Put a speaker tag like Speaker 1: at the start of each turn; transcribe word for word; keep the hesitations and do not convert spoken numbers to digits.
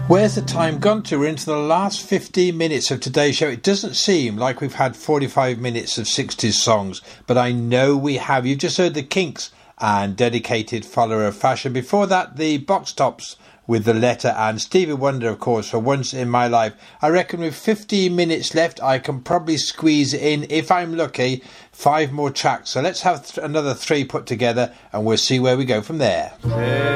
Speaker 1: Where's the time gone to? We're into the last fifteen minutes of today's show. It doesn't seem like we've had forty-five minutes of sixties songs, but I know we have. You've just heard the Kinks and Dedicated Follower of Fashion. Before that, the Box Tops with The Letter, and Stevie Wonder, of course, for Once in My Life. I reckon with fifteen minutes left, I can probably squeeze in, if I'm lucky, five more tracks. So let's have th- another three put together, and we'll see where we go from there. Yeah.